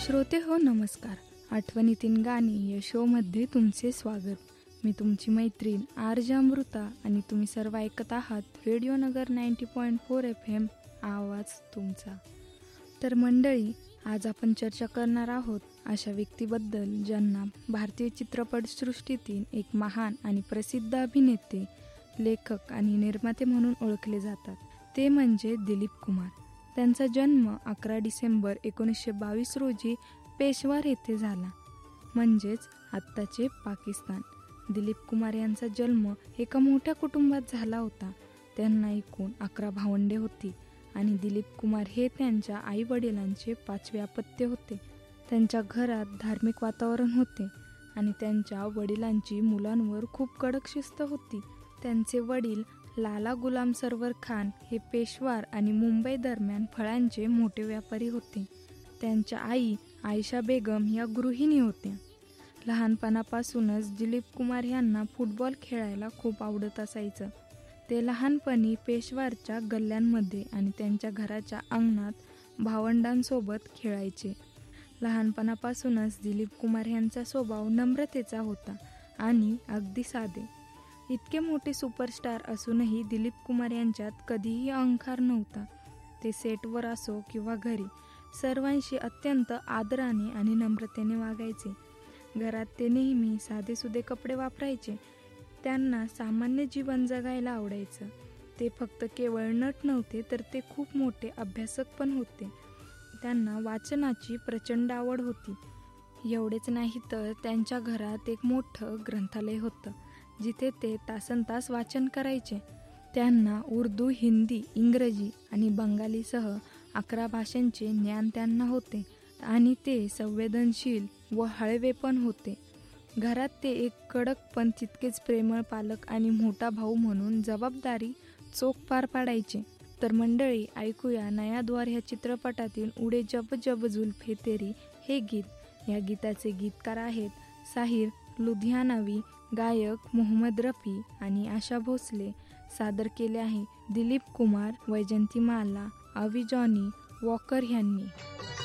श्रोते हो नमस्कार. आठवणीतील गाणी या शोमध्ये तुमचे स्वागत. मी तुमची मैत्रीण आरजे अमृता आणि तुम्ही सर्व ऐकत आहात रेडिओ नगर 90.4 FM आवाज तुमचा. तर मंडळी, आज आपण चर्चा करणार आहोत अशा व्यक्तीबद्दल ज्यांना भारतीय चित्रपटसृष्टीतील एक महान आणि प्रसिद्ध अभिनेते, लेखक आणि निर्माते म्हणून ओळखले जातात. ते म्हणजे दिलीप कुमार. त्यांचा जन्म 11 डिसेंबर 1922 रोजी पेशवार येथे झाला, म्हणजेच आत्ताचे पाकिस्तान. दिलीप कुमार यांचा जन्म एका मोठ्या कुटुंबात झाला होता. त्यांना एकूण 11 भावंडे होती आणि दिलीप कुमार हे त्यांच्या आई वडिलांचे 5वे अपत्य होते. त्यांच्या घरात धार्मिक वातावरण होते आणि त्यांच्या वडिलांची मुलांवर खूप कडक शिस्त होती. त्यांचे वडील लाला गुलाम सरवर खान हे पेशवार आणि मुंबई दरम्यान फळांचे मोठे व्यापारी होते. त्यांच्या आई आयशा बेगम या गृहिणी होत्या. लहानपणापासूनच दिलीप कुमार यांना फुटबॉल खेळायला खूप आवडत असायचं. ते लहानपणी पेशवारच्या गल्ल्यांमध्ये आणि त्यांच्या घराच्या अंगणात भावंडांसोबत खेळायचे. लहानपणापासूनच दिलीप कुमार यांचा स्वभाव नम्रतेचा होता आणि अगदी साधे. इतके मोठे सुपरस्टार असूनही दिलीप कुमार यांच्यात कधीही अहंकार नव्हता. ते सेटवर असो किंवा घरी सर्वांशी अत्यंत आदराने आणि नम्रतेने वागायचे. घरात ते नेहमी साधेसुधे कपडे वापरायचे. त्यांना सामान्य जीवन जगायला आवडायचं. ते फक्त केवळ नट नव्हते, तर ते खूप मोठे अभ्यासक पण होते. त्यांना वाचनाची प्रचंड आवड होती. एवढेच नाही तर त्यांच्या घरात एक मोठं ग्रंथालय होतं, जिथे ते तासनतास वाचन करायचे. त्यांना उर्दू, हिंदी, इंग्रजी आणि बंगालीसह 11 भाषांचे ज्ञान त्यांना होते आणि ते संवेदनशील व हळवे पण होते. घरात ते एक कडक पण तितकेच प्रेमळ पालक आणि मोठा भाऊ म्हणून जबाबदारी चोख पार पाडायचे. तर मंडळी, ऐकूया नया द्वार ह्या चित्रपटातील उडे जब जब जुल्फे तेरी हे गीत. या गीताचे गीतकार आहेत साहिर लुधियानवी, गायक मोहम्मद रफी आणि आशा भोसले. सादर केले आहे दिलीप कुमार, वैजंती माला, अवी जॉनी वॉकर यांनी.